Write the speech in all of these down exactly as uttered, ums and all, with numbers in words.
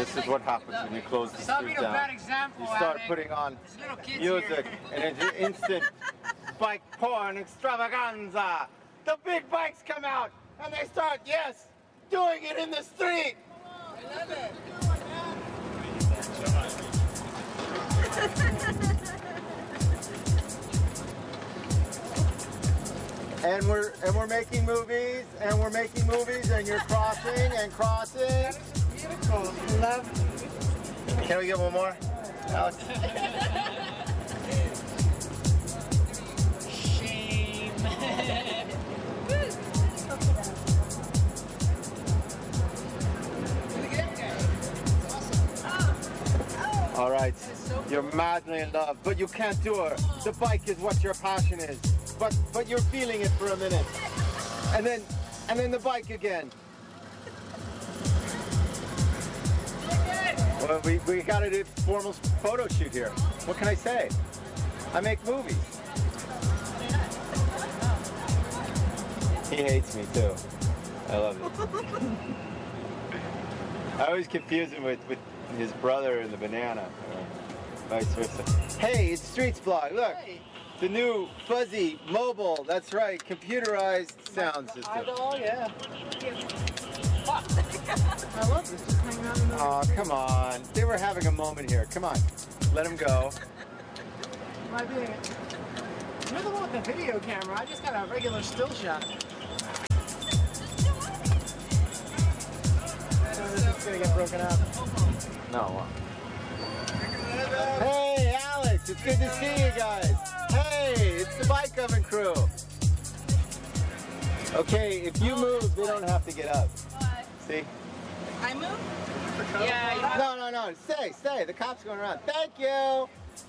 this is what happens when you close the Stop street being a bad down. example, You start Alec. putting on There's little kids music, here. and it's an instant bike porn extravaganza. The big bikes come out, and they start, yes, doing it in the street. I love it. And we're and we're making movies, and we're making movies, and you're crossing and crossing. That is beautiful. Love. Can we get one more, Alex? Shame. All right, you're madly in love, but you can't do her. The bike is what your passion is, but but you're feeling it for a minute, and then and then the bike again. Well, we we got to do a formal photo shoot here. What can I say? I make movies. He hates me too. I love it. I always confuse him with with his brother and the banana, or vice versa. Hey, it's Streets Blog. Look, the new fuzzy mobile. That's right, computerized sound system. Idol, yeah. I love this. Just hanging out in the Oh, come on. They were having a moment here. Come on, let him go. Am I being? You're the one with the video camera. I just got a regular still shot. This is gonna get broken up. No. Hey, Alex, it's good to see you guys. Hey, it's the Bike Oven crew. Okay, if you move, they don't have to get up. See? I move? Yeah. No, no, no. Stay, stay. The cop's going around. Thank you.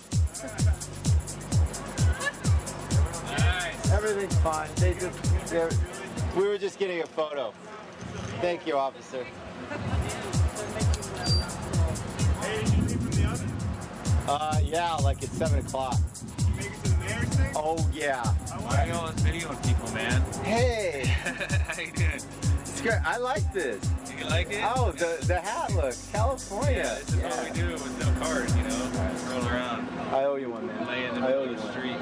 Nice. Everything's fine. They just, they're, we were just getting a photo. Thank you, officer. Hey, did you leave from the oven? Uh, yeah, like it's seven o'clock. Did you make it to the mayor's thing? Oh, yeah. Why are you always videoing people, man? Hey, How you doing? it's great. I like this. You like it? Oh, the the hat look, California. Yeah, this is what we do with no cars, you know? Just roll around, I owe you one, man. lay in the I owe middle you of the one. street.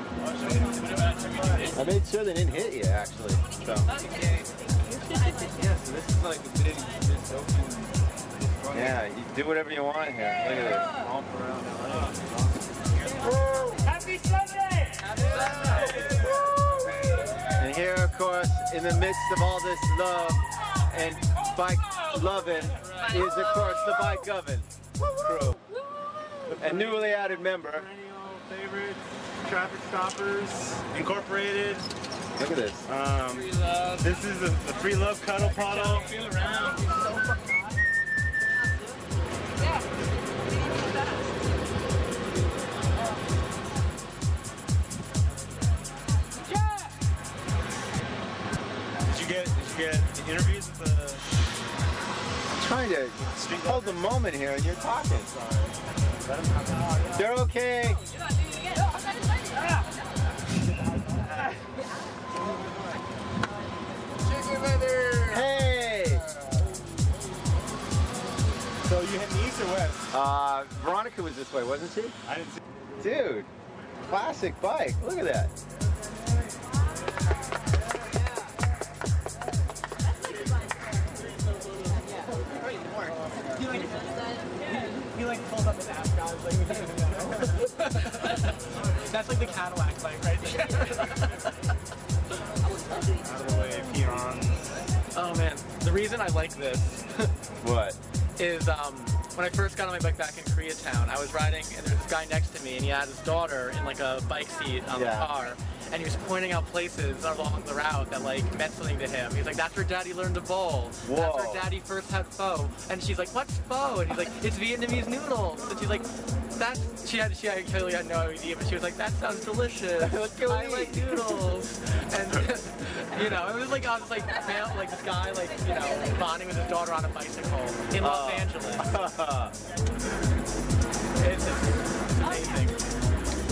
I made sure they didn't hit you, actually. So. Yeah, so this is like a big, this open, Yeah, you do whatever you want here. Look at romp around L A. Happy Sunday! this. And here, of course, in the midst of all this love and bike loving, is of course the Bike Oven crew. A newly added member. Perennial favorites, Traffic Stoppers, Incorporated. Look at this. Um, this is the, the Free Love Cuddle Puddle. Feel around. Did you get did you get interviews with the I'm trying to hold the moment here, and you're talking. They're okay. Hey! So you hit the east or west? Uh, Veronica was this way, wasn't she? I didn't see. Dude, classic bike. Look at that. He like pulls up his ass guys like we didn't know. That's like the Cadillac bike right there. Out of the way, peons. Oh man, the reason I like this What? is um, when I first got on my bike back in Koreatown, I was riding and there was this guy next to me and he had his daughter in like a bike seat on Yeah. the car. And he was pointing out places along the route that like meant something to him. He's like, that's where daddy learned to bowl. Whoa. That's where daddy first had pho. And she's like, what's pho? And he's like, it's Vietnamese noodles. And she's like, that's, she had, she had, clearly had no idea, but she was like, that sounds delicious. What can we I like eat?" noodles. And, you know, it was like, I was like, male, like this guy, like, you know, bonding with his daughter on a bicycle in Los Oh. Angeles. It's just,